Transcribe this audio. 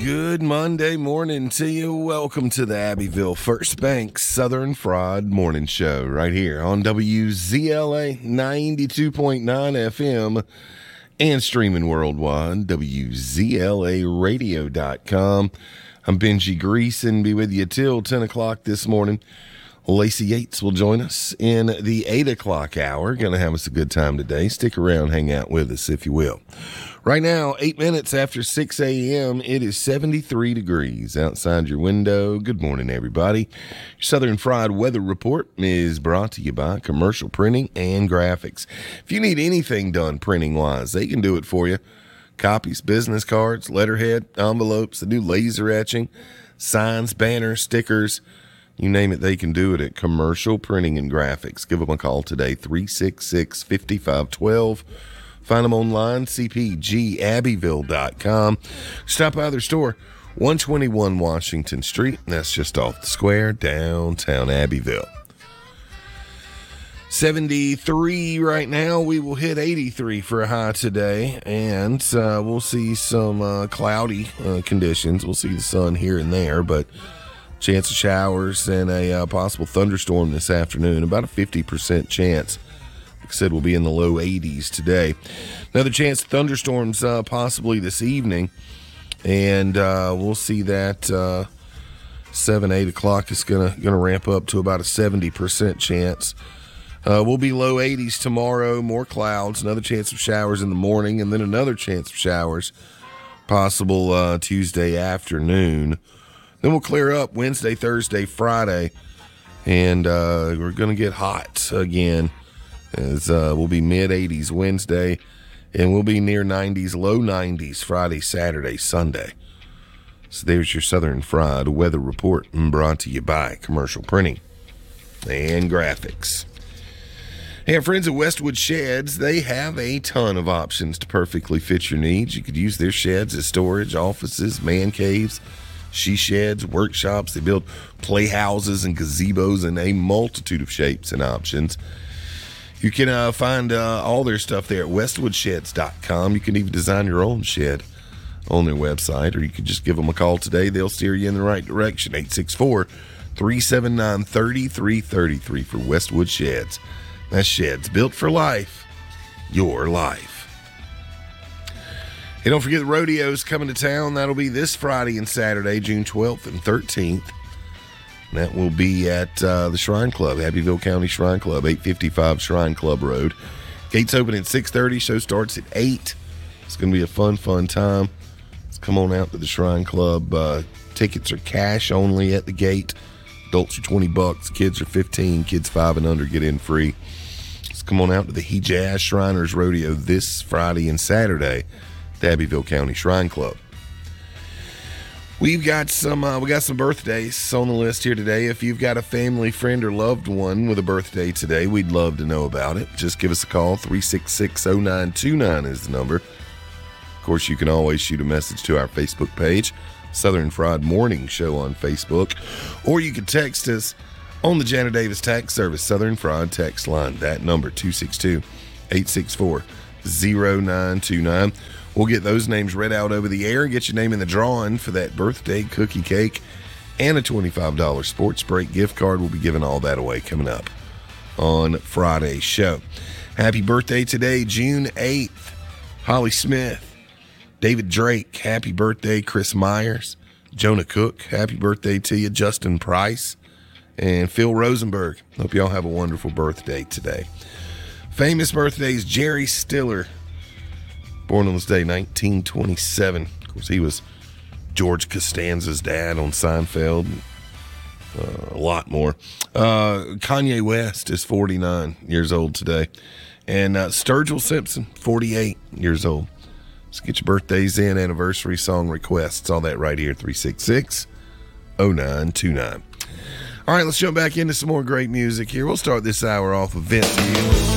Good Monday morning to you. Welcome to the Abbeville First Bank Southern Fried Morning Show right here on WZLA 92.9 FM and streaming worldwide, WZLAradio.com. I'm Benji Greason, be with you till 10 o'clock this morning. Lacey Yates will join us in the 8 o'clock hour. Going to have us a good time today. Stick around, hang out with us if you will. Right now, 8 minutes after 6 a.m., it is 73 degrees outside your window. Good morning, everybody. Your Southern Fried Weather Report is brought to you by Commercial Printing and Graphics. If you need anything done printing-wise, they can do it for you. Copies, business cards, letterhead, envelopes, they do laser etching, signs, banners, stickers. You name it, they can do it at Commercial Printing and Graphics. Give them a call today, 366-5512. Find them online, cpgabbeville.com. Stop by their store, 121 Washington Street. That's just off the square, downtown Abbeville. 73 right now. We will hit 83 for a high today, and we'll see some cloudy conditions. We'll see the sun here and there, but chance of showers and a possible thunderstorm this afternoon. About a 50% chance. Like I said, we'll be in the low 80s today. Another chance of thunderstorms possibly this evening, and we'll see that 7, 8 o'clock is gonna ramp up to about a 70% chance. We'll be low 80s tomorrow, more clouds, another chance of showers in the morning, and then another chance of showers possible Tuesday afternoon. Then we'll clear up Wednesday, Thursday, Friday, and we're going to get hot again, as we'll be mid-80s Wednesday, and we'll be near 90s, low 90s Friday, Saturday, Sunday. So there's your Southern Fried Weather Report, brought to you by Commercial Printing and Graphics. Hey, our friends at Westwood Sheds, they have a ton of options to perfectly fit your needs. You could use their sheds as storage, offices, man caves, she sheds, workshops. They build playhouses and gazebos in a multitude of shapes and options. You can find all their stuff there at westwoodsheds.com. You can even design your own shed on their website, or you can just give them a call today. They'll steer you in the right direction. 864-379-3333 for Westwood Sheds. That's sheds built for life, your life. Hey, don't forget the rodeo's coming to town. That'll be this Friday and Saturday, June 12th and 13th. And that will be at the Shrine Club, Abbeville County Shrine Club, 855 Shrine Club Road. Gates open at 6:30. Show starts at 8. It's going to be a fun time. Let's come on out to the Shrine Club. Tickets are cash only at the gate. Adults are $20. Kids are $15. Kids 5 and under get in free. Let's come on out to the Hejaz Shriners Rodeo this Friday and Saturday. The Abbeville County Shrine Club. We got some birthdays on the list here today. If you've got a family, friend, or loved one with a birthday today, we'd love to know about it. Just give us a call. 366-0929 is the number. Of course, you can always shoot a message to our Facebook page, Southern Fried Morning Show on Facebook, or you can text us on the Jana Davis Tax Service Southern Fried text line. That number, 262-864-0929. We'll get those names read out over the air and get your name in the drawing for that birthday cookie cake and a $25 Sports Break gift card. We'll be giving all that away coming up on Friday's show. Happy birthday today, June 8th. Holly Smith, David Drake, happy birthday. Chris Myers, Jonah Cook, happy birthday to you. Justin Price, and Phil Rosenberg. Hope y'all have a wonderful birthday today. Famous birthdays, Jerry Stiller. Born on this day, 1927. Of course, he was George Costanza's dad on Seinfeld. A lot more. Kanye West is 49 years old today. And Sturgill Simpson, 48 years old. Let's get your birthdays in, anniversary, song requests, all that right here, 366-0929. All right, let's jump back into some more great music here. We'll start this hour off with Vince Gill.